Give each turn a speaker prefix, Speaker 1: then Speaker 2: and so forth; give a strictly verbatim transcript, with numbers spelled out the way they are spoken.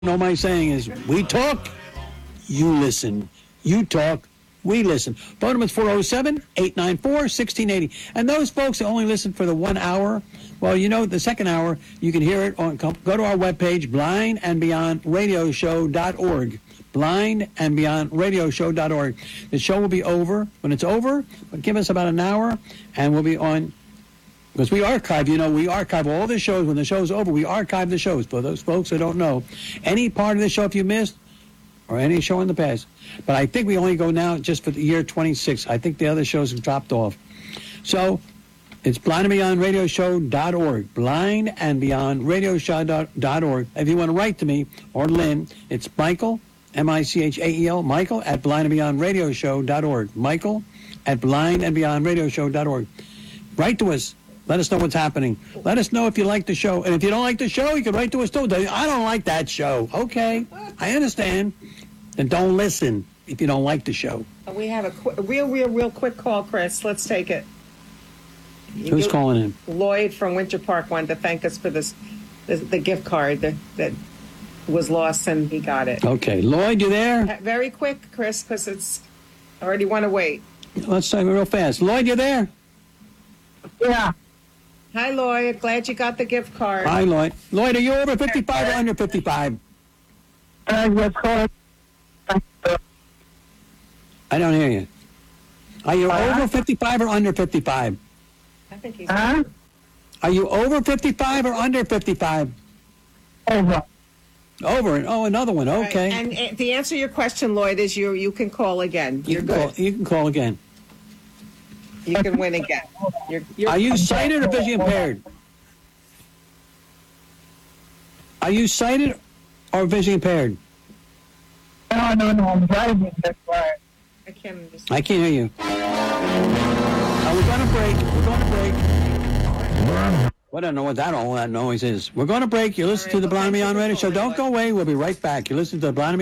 Speaker 1: know my saying is, we talk, you listen. You talk, we listen. Phone number is four oh seven, eight nine four, one six eight oh. And those folks that only listen for the one hour, well, you know, the second hour, you can hear it on, go to our webpage, blind and beyond radio show dot org. blind and beyond radio show dot org. The show will be over. When it's over, give us about an hour, and we'll be on. Because we archive, you know, we archive all the shows. When the show's over, we archive the shows. For those folks that don't know, any part of the show if you missed, or any show in the past. But I think we only go now just for the year twenty-six. I think the other shows have dropped off. So it's blind and beyond radio show dot org. blind and beyond radio show dot org. If you want to write to me or Lynn, it's Michael, M I C H A E L, Michael at blind and beyond radio show dot org. Michael at blind and beyond radio show dot org. Write to us. Let us know what's happening. Let us know if you like the show. And if you don't like the show, you can write to us too. I don't like that show. Okay, I understand. Then don't listen if you don't like the show.
Speaker 2: We have a, qu- a real, real, real quick call, Chris. Let's take it. You
Speaker 1: Who's calling in?
Speaker 2: Lloyd from Winter Park wanted to thank us for this, the, the gift card that, that was lost, and he got it.
Speaker 1: Okay. Lloyd, you there?
Speaker 2: Very quick, Chris, because it's I already want to wait.
Speaker 1: Let's talk real fast. Lloyd, you there?
Speaker 3: Yeah.
Speaker 2: Hi, Lloyd. Glad you got the gift card.
Speaker 1: Hi, Lloyd. Lloyd, are you over fifty-five or under fifty-five?
Speaker 3: Uh, yes, call.
Speaker 1: I don't hear you. Are you
Speaker 3: Uh,
Speaker 1: over fifty-five or under fifty-five?
Speaker 2: I think he's
Speaker 3: Huh?
Speaker 1: Are you over fifty-five or under fifty-five?
Speaker 3: Over.
Speaker 1: Over. Oh, another one.
Speaker 2: Right.
Speaker 1: Okay.
Speaker 2: And uh, the answer to your question, Lloyd, is you you can call again.
Speaker 1: you
Speaker 2: You're
Speaker 1: can
Speaker 2: good.
Speaker 1: call, you can call again.
Speaker 2: You can win again. You're, you're,
Speaker 1: Are you sighted or visually impaired? Are you sighted or visually impaired?
Speaker 3: No, no, no. I'm driving. That's why.
Speaker 2: I can't understand.
Speaker 1: I can't hear you. Uh, we're going to break. We're going to break. Well, I don't know what that all that noise is. We're going to break. You listen
Speaker 2: All right,
Speaker 1: to the
Speaker 2: well,
Speaker 1: Blind
Speaker 2: thanks
Speaker 1: Beyond
Speaker 2: for
Speaker 1: Radio Show.
Speaker 2: calling,
Speaker 1: Don't go away. We'll be right back. You listen to the Blind